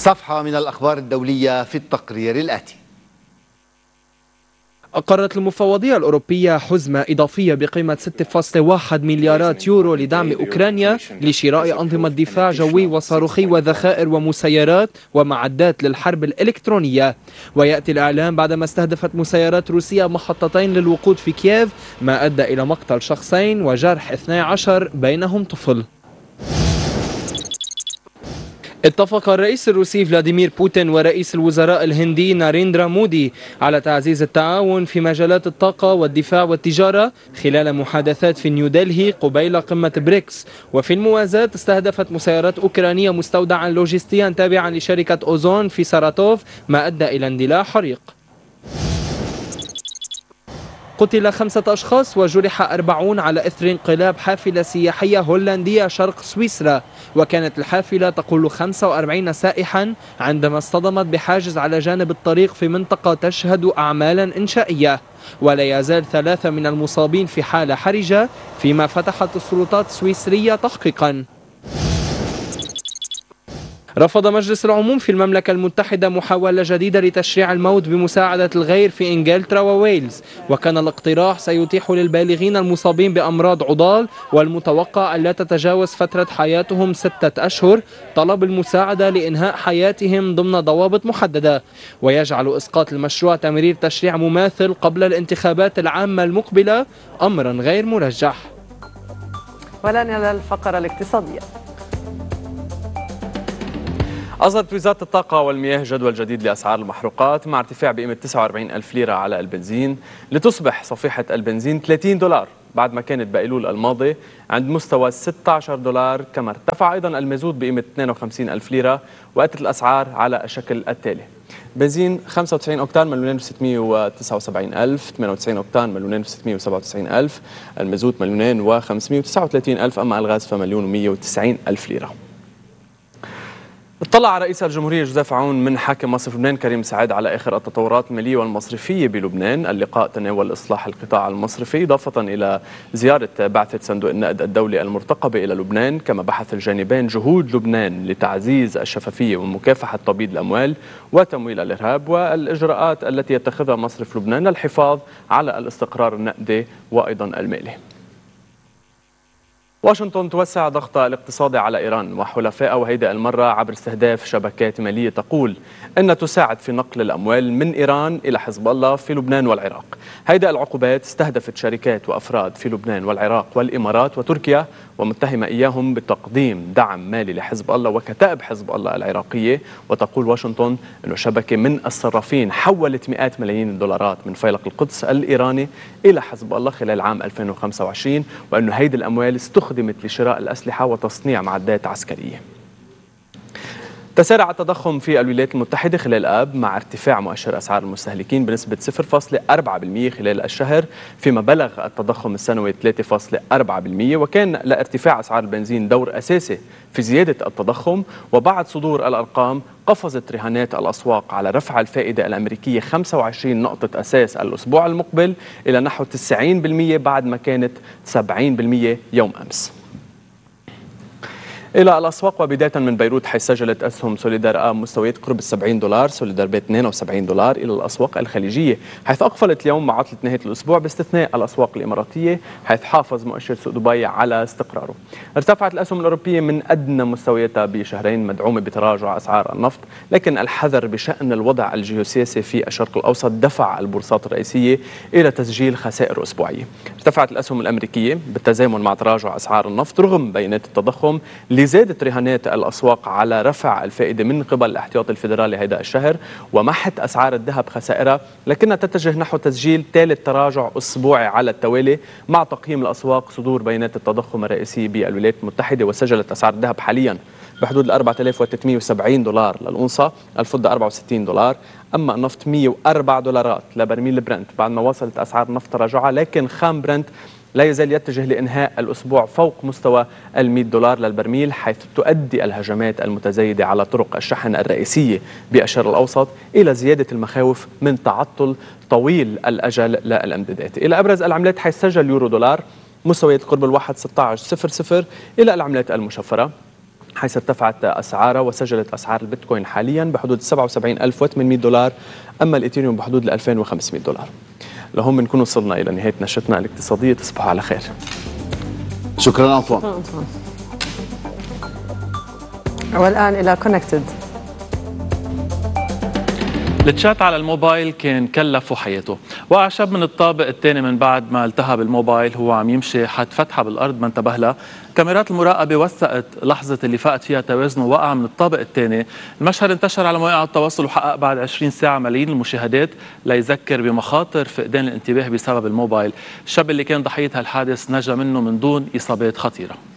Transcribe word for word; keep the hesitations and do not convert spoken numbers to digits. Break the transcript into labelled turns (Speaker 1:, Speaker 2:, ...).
Speaker 1: صفحة من الأخبار الدولية في التقرير الآتي.
Speaker 2: أقرت المفوضية الأوروبية حزمة إضافية بقيمة ستة فاصلة واحد مليارات يورو لدعم أوكرانيا لشراء أنظمة دفاع جوي وصاروخي وذخائر ومسيرات ومعدات للحرب الإلكترونية. ويأتي الإعلان بعدما استهدفت مسيرات روسية محطتين للوقود في كييف، ما أدى إلى مقتل شخصين وجرح اثني عشر بينهم طفل. اتفق الرئيس الروسي فلاديمير بوتين ورئيس الوزراء الهندي ناريندرا مودي على تعزيز التعاون في مجالات الطاقة والدفاع والتجارة خلال محادثات في نيودلهي قبيل قمة بريكس. وفي الموازاة استهدفت مسيرات أوكرانية مستودعا لوجستيا تابعا لشركة أوزون في ساراتوف، ما أدى إلى اندلاع حريق. قتل خمسة أشخاص وجرح أربعون على إثر انقلاب حافلة سياحية هولندية شرق سويسرا، وكانت الحافلة تقول خمسة وأربعين سائحا عندما اصطدمت بحاجز على جانب الطريق في منطقة تشهد أعمالا إنشائية. ولا يزال ثلاثة من المصابين في حالة حرجة، فيما فتحت السلطات السويسرية تحقيقا. رفض مجلس العموم في المملكة المتحدة محاولة جديدة لتشريع الموت بمساعدة الغير في إنجلترا وويلز، وكان الاقتراح سيتيح للبالغين المصابين بأمراض عضال والمتوقع أن لا تتجاوز فترة حياتهم ستة أشهر طلب المساعدة لإنهاء حياتهم ضمن ضوابط محددة، ويجعل إسقاط المشروع تمرير تشريع مماثل قبل الانتخابات العامة المقبلة أمرا غير مرجح.
Speaker 3: والآن إلى الفقرة الاقتصادية.
Speaker 4: أصدرت وزارة الطاقة والمياه جدول جديد لأسعار المحروقات مع ارتفاع بقيمة تسعة وأربعين ألف ليرة على البنزين، لتصبح صفيحة البنزين ثلاثين دولار بعد ما كانت بأيلول الماضي عند مستوى ستة عشر دولار. كما ارتفع أيضا المازوت بقيمة اثنين وخمسين ألف ليرة، وأتت الأسعار على الشكل التالي: بنزين خمسة وتسعين أوكتان مليونين وستمائة وتسعة وسبعين ألف، ثمانية وتسعين أوكتان مليونين وستمائة وسبعة وتسعين ألف، المازوت مليونين وخمسمائة وتسعة وثلاثين ألف، أما الغاز فمليون ومائة وتسعين ألف ليرة. اطلع رئيس الجمهورية جوزيف عون من حاكم مصرف لبنان كريم سعد على آخر التطورات المالية والمصرفية بلبنان. اللقاء تناول إصلاح القطاع المصرفي إضافة إلى زيارة بعثة صندوق النقد الدولي المرتقبة إلى لبنان. كما بحث الجانبين جهود لبنان لتعزيز الشفافية ومكافحة تبييض الأموال وتمويل الإرهاب والإجراءات التي يتخذها مصرف لبنان للحفاظ على الاستقرار النقدي وأيضا المالي. واشنطن توسع ضغطها الاقتصادي على إيران وحلفائها، وهيدا المرة عبر استهداف شبكات مالية تقول أن تساعد في نقل الأموال من إيران إلى حزب الله في لبنان والعراق. هيدا العقوبات استهدفت شركات وأفراد في لبنان والعراق والإمارات وتركيا، ومتهمة إياهم بتقديم دعم مالي لحزب الله وكتائب حزب الله العراقية. وتقول واشنطن أن شبكة من الصرافين حولت مئات ملايين الدولارات من فيلق القدس الإيراني إلى حزب الله خلال عام ألفين وخمسة وعشرين، وأن هيدي الأموال استخدمت لشراء الأسلحة وتصنيع معدات عسكرية. تسارع التضخم في الولايات المتحدة خلال آب مع ارتفاع مؤشر أسعار المستهلكين بنسبة صفر فاصلة أربعة بالمئة خلال الشهر، فيما بلغ التضخم السنوي ثلاثة فاصلة أربعة بالمئة. وكان لارتفاع أسعار البنزين دور أساسي في زيادة التضخم، وبعد صدور الأرقام قفزت رهانات الأسواق على رفع الفائدة الأمريكية خمسة وعشرين نقطة أساس الأسبوع المقبل إلى نحو تسعين بالمئة بعد ما كانت سبعين بالمئة يوم أمس. إلى الأسواق وبداية من بيروت، حيث سجلت أسهم سوليدار آب مستويات قرب السبعين دولار، سوليدار ب اثنين وسبعين دولار. إلى الأسواق الخليجية حيث أقفلت اليوم مع عطلة نهاية الأسبوع باستثناء الأسواق الإماراتية، حيث حافظ مؤشر سوق دبي على استقراره. ارتفعت الأسهم الأوروبية من أدنى مستوياتها بشهرين مدعومة بتراجع أسعار النفط، لكن الحذر بشأن الوضع الجيوسياسي في الشرق الأوسط دفع البورصات الرئيسية إلى تسجيل خسائر أسبوعية. ارتفعت الأسهم الأمريكية بالتزامن مع تراجع أسعار النفط رغم بيانات التضخم، لزادت رهانات الأسواق على رفع الفائدة من قبل الاحتياطي الفيدرالي هذا الشهر، ومحت أسعار الذهب خسائرها، لكنها تتجه نحو تسجيل ثالث تراجع أسبوعي على التوالي مع تقييم الأسواق صدور بيانات التضخم الرئيسي بالولايات المتحدة. وسجلت أسعار الذهب حاليا بحدود أربعة آلاف وثلاثمئة وسبعين دولار للأونصة، الفضة أربعة وستين دولار، أما النفط مئة وأربعة دولارات لبرميل برنت بعد ما وصلت أسعار النفط تراجعها، لكن خام برنت لا يزال يتجه لإنهاء الأسبوع فوق مستوى المئة دولار للبرميل، حيث تؤدي الهجمات المتزايدة على طرق الشحن الرئيسية بالشرق الأوسط إلى زيادة المخاوف من تعطل طويل الأجل للإمدادات. إلى أبرز العملات، حيث سجل اليورو دولار مستويات قرب الواحد ستة عشر صفر صفر إلى العملات المشفرة، حيث ارتفعت أسعارها وسجلت أسعار البيتكوين حاليا بحدود سبعة وسبعين ألف وثمانمئة دولار، أما الإيثيريوم بحدود ألفين وخمسمئة دولار. لهم بنكون وصلنا إلى نهاية نشرتنا الاقتصادية. تصبحوا على خير.
Speaker 1: شكرا أنطوان.
Speaker 3: والآن إلى كونكتد.
Speaker 5: التشات على الموبايل كان كلفه حياته، وقع شاب من الطابق الثاني من بعد ما التهى بالموبايل هو عم يمشي، حد فتحه بالارض ما انتبه لها. كاميرات المراقبه وثقت لحظه اللي فقد فيها توازنه ووقع من الطابق الثاني. المشهد انتشر على مواقع التواصل وحقق بعد عشرين ساعه ملايين المشاهدات ليذكر بمخاطر فقدان الانتباه بسبب الموبايل. الشاب اللي كان ضحيه هالحادث نجا منه من دون اصابات خطيره.